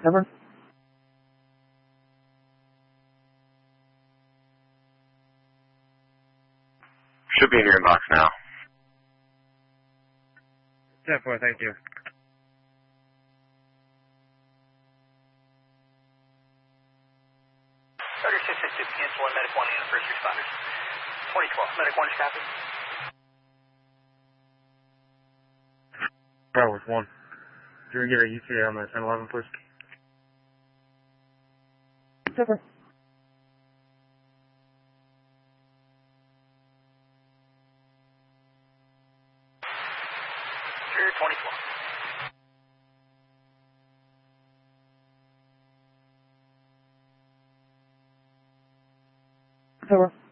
Over. Should be in your inbox now. 10-4, thank you. 3662, cancel 1, medic 1 and first responders. 2012, medic 1 is copy. Bravo with 1. Do you get a ETA on that 1011, please? Over. Sure, 2012. Over.